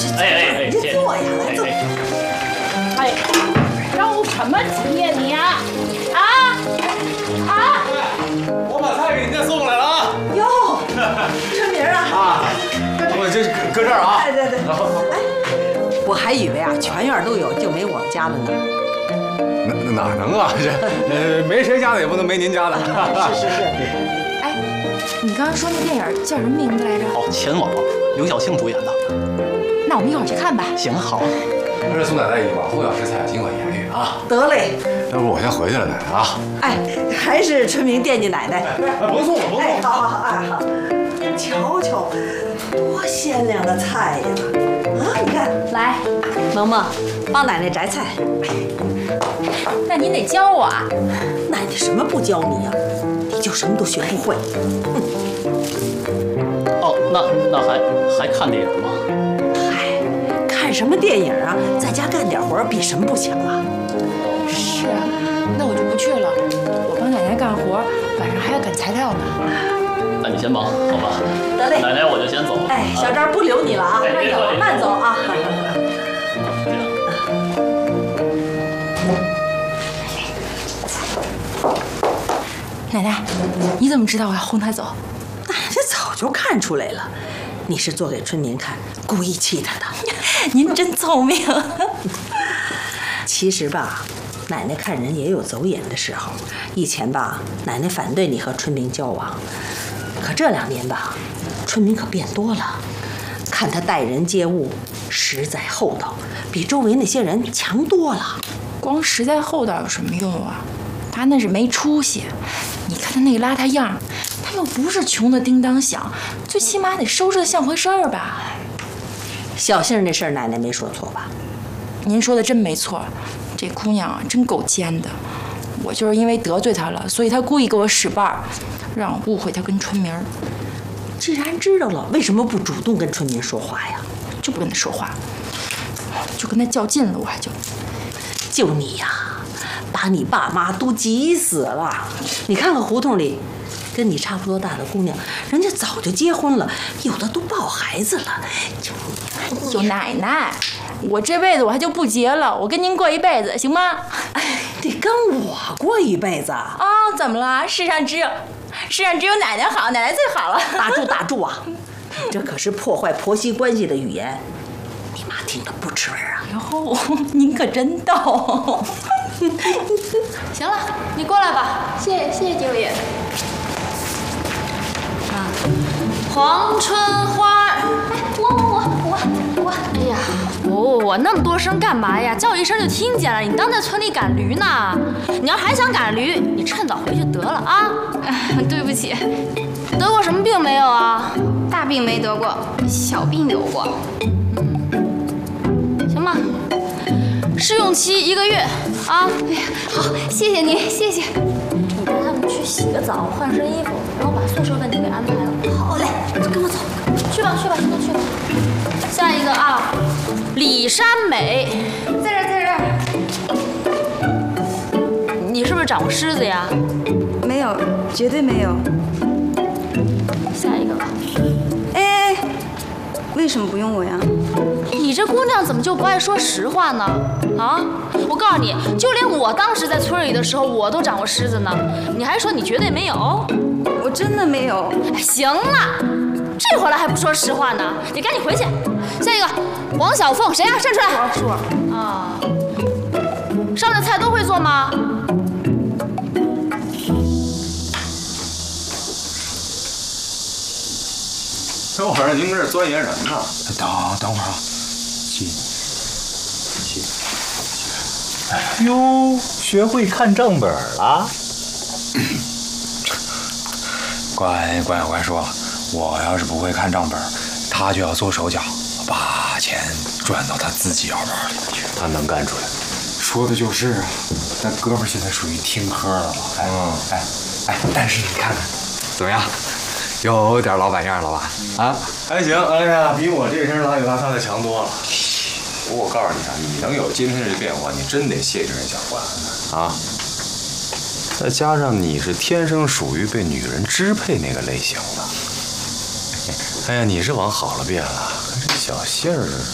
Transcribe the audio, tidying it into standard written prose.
哎， 别坐呀，来坐。 哎，着什么急呀你呀？ 我把菜给你再送来了啊！ 哟，春明啊！ 我这搁这儿啊！ 对。哎，我还以为啊，全院都有，就没我们家的呢。 哪能啊？这没谁家的也不能没您家的。 是。 哎，你刚刚说那电影叫什么名字来着？ 哦，《前往》，刘晓庆主演的。 那我们一会儿去看吧。 行，好。 这宋奶奶以往后要吃菜，尽管言语啊。 得嘞。 要不我先回去了，奶奶啊。 哎，还是春明惦记奶奶。 甭送了，甭送了。 哎，好，哎好。瞧瞧，多鲜亮的菜呀！啊，你看， 来， 萌萌，帮奶奶摘菜。 那您得教我啊。 奶奶什么不教你呀？你就什么都学不会。 哦，那还看电影吗？ 嗨，看什么电影啊？在家干点活比什么不强啊？ 是啊，那我就不去了。我帮奶奶干活，晚上还要赶材料呢。 那你先忙，好吧？ 得嘞， 奶奶我就先走了。 哎，小张不留你了啊，慢走啊。 奶奶，你怎么知道我要轰他走？ 奶奶早就看出来了，你是做给春明看，故意气他的。 您真聪明。 其实吧，奶奶看人也有走眼的时候。以前吧，奶奶反对你和春明交往，可这2年吧，春明可变多了。看他待人接物，实在厚道，比周围那些人强多了。 光实在厚道有什么用啊？他那是没出息。你看他那个邋遢样，他又不是穷的叮当响，最起码得收拾的像回事儿吧。 小杏那事儿，奶奶没说错吧？ 您说的真没错，这姑娘啊，真够奸的。我就是因为得罪她了，所以她故意给我使绊儿，让我误会她跟春明儿。 既然知道了，为什么不主动跟春明说话呀？ 就不跟她说话，就跟她较劲了，我还就你呀，把你爸妈都急死了。你看看胡同里，跟你差不多大的姑娘，人家早就结婚了，有的都抱孩子了。 就奶奶，我这辈子我还就不结了，我跟您过一辈子，行吗？ 哎，得跟我过一辈子啊！ 怎么了？世上只有奶奶好，奶奶最好了。 打住啊！你这可是破坏婆媳关系的语言，你妈听了不吃味儿啊！ 哟，您可真逗。 行了，你过来吧。谢谢经理。黄春花，哎，我，哎呀，我那么多声干嘛呀？叫一声就听见了。你当在村里赶驴呢？你要还想赶驴，你趁早回去得了啊。 对不起， 得过什么病没有啊？ 大病没得过，小病有过。 行吧，试用期1个月啊。 哎呀，好，谢谢您，谢谢。 你带他们去洗个澡，换身衣服，然后把宿舍问题给安排了。 好嘞，跟我走。 去吧，现在去吧。下一个啊，李山美， 在这儿。 你是不是长过虱子呀？ 没有，绝对没有。 下一个吧。 哎，为什么不用我呀？ 你这姑娘怎么就不爱说实话呢？啊！我告诉你，就连我当时在村里的时候，我都长过虱子呢。你还说你绝对没有？ 我真的没有。 哎，行了，这会儿了还不说实话呢？你赶紧回去。下一个，黄小凤，谁呀？站出来。 是我。 啊。上的菜都会做吗？ 这会儿您跟这钻研人呢？ 等会儿啊，哎呦，学会看账本了。乖说了，我要是不会看账本，他就要做手脚，把钱转到他自己腰包里去。 他能干出来？ 说的就是啊，那哥们儿现在属于听科了嘛。哎，但是你看看，怎么样？有点老板样了吧？啊， 还行。哎呀，比我这身邋里邋遢的强多了。不过我告诉你啊，你能有今天这变化，你真得谢谢人小关啊。再加上你是天生属于被女人支配那个类型的。哎呀，你是往好了变了，可这小杏儿